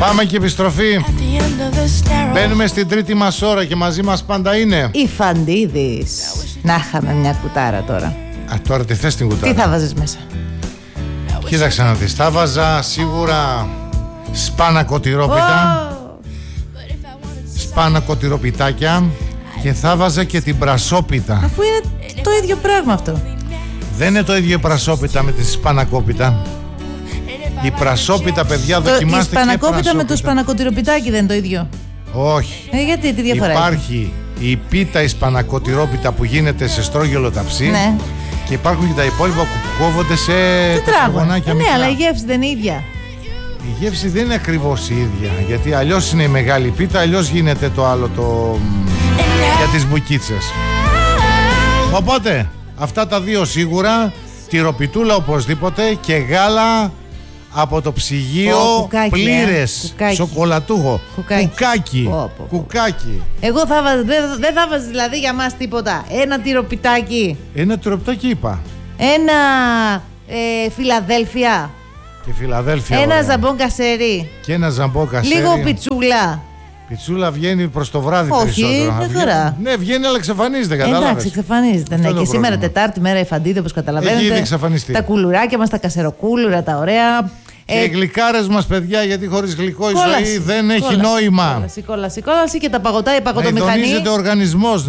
Πάμε και επιστροφή. Μπαίνουμε στην τρίτη μας ώρα και μαζί μας πάντα είναι η Φαντίδης. Να είχαμε μια κουτάρα τώρα. Τώρα τι θες την κουτάρα? Τι θα βάζεις μέσα? Κοίταξε να δεις. Θα βάζα σίγουρα σπάνα κοτηρόπιτα, σπάνα κοτηροπιτάκια, και θα βάζα και την πρασόπιτα. Αφού είναι το ίδιο πράγμα αυτό. Δεν είναι το ίδιο η πρασόπιτα με τη σπανακόπιτα. Η πρασόπιτα, παιδιά, δοκιμάστε. Η σπανακόπιτα με το σπανακοτηροπιτάκι δεν είναι το ίδιο? Όχι. Γιατί, τι διαφορά υπάρχει η πίτα, η σπανακοτηρόπιτα που γίνεται σε στρόγγυλο ταψί. Ναι. Και υπάρχουν και τα υπόλοιπα που κόβονται σε τετραγωνάκια. Ναι, αλλά η γεύση δεν είναι ίδια. Η γεύση δεν είναι ακριβώς η ίδια. Γιατί αλλιώς είναι η μεγάλη πίτα, αλλιώς γίνεται το άλλο για τις μπουκίτσες. Οπότε αυτά τα δύο σίγουρα. Τυροπιτούλα οπωσδήποτε. Και γάλα από το ψυγείο, πλήρες, σοκολατούχο. Κουκάκι. Κουκάκι. Εγώ δεν θα βάζεις δηλαδή για μας τίποτα? Ένα τυροπιτάκι. Ένα τυροπιτάκι είπα. Ένα Φιλαδέλφια. Και Φιλαδέλφια. Ένα ζαμπόν κασέρι. Και ένα ζαμπόν κασέρι. Λίγο πιτσούλα. Πιτσούλα βγαίνει προς το βράδυ περισσότερο. Όχι, δεν φορά. Ναι, βγαίνει, αλλά εξαφανίζεται, κατάλαβες. Εντάξει, εξαφανίζεται. Ναι. Και σήμερα Τετάρτη μέρα η Φαντίδη, όπως καταλαβαίνετε. Έχει ήδη εξαφανιστεί. Τα κουλουράκια μας, τα κασεροκούλουρα, τα ωραία. Και οι γλυκάρες μας, παιδιά, γιατί χωρίς γλυκό η ζωή δεν έχει νόημα. Κόλαση και τα παγωτά, η παγωτομηχανή. Να εντονίζεται ο οργανισμός,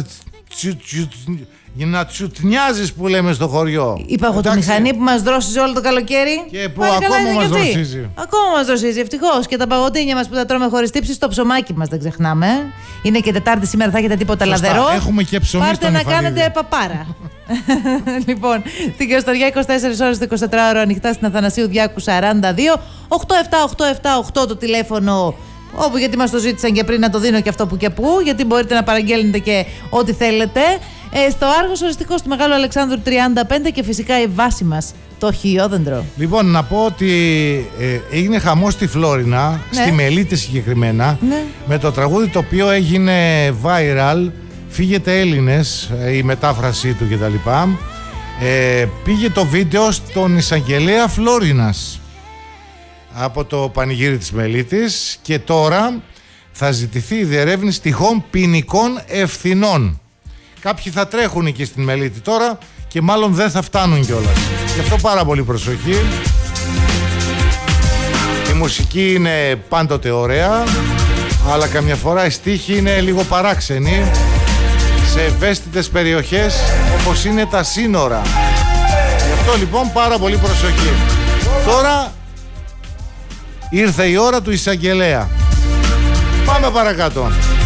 να τσουτνιάζεις που λέμε στο χωριό. Η παγωτομηχανή που μας δρόσιζε όλο το καλοκαίρι. Και που ακόμα μας δροσίζει. Ακόμα μας δροσίζει, ευτυχώς. Και τα παγωτίνια μας που τα τρώμε χωρίς τύψη, στο ψωμάκι μας δεν ξεχνάμε. Είναι και Τετάρτη σήμερα, θα έχετε τίποτα λαδερό. Έχουμε και ψωμί. Πάρτε να κάνετε παπάρα. Λοιπόν, στην Κεωστοριά 24 ώρες το 24ωρο ανοιχτά, στην Αθανασίου Διάκου 42. 878-878 το τηλέφωνο. Όπου, γιατί μας το ζήτησαν και πριν, να το δίνω και αυτό που και που, γιατί μπορείτε να παραγγέλνετε και ό,τι θέλετε. Στο Άργος οριστικό του Μεγάλου Αλεξάνδρου 35 και φυσικά η βάση μας, το Χιόδεντρο. Λοιπόν, να πω ότι έγινε χαμός στη Φλόρινα, ναι, στη Μελίτη συγκεκριμένα, ναι, με το τραγούδι το οποίο έγινε viral, Φύγετε Έλληνες, η μετάφρασή του κτλ. Πήγε το βίντεο στον εισαγγελέα Φλόρινας από το πανηγύρι της Μελίτης και τώρα θα ζητηθεί η διερεύνηση τυχόν ποινικών ευθυνών. Κάποιοι θα τρέχουν εκεί στην Μελίτη τώρα και μάλλον δεν θα φτάνουν κιόλας. Γι' αυτό πάρα πολύ προσοχή. Η μουσική είναι πάντοτε ωραία, αλλά καμιά φορά η στίχη είναι λίγο παράξενη σε ευαίσθητες περιοχές όπως είναι τα σύνορα. Γι' αυτό λοιπόν πάρα πολύ προσοχή. Τώρα ήρθε η ώρα του εισαγγελέα. Πάμε παρακάτω.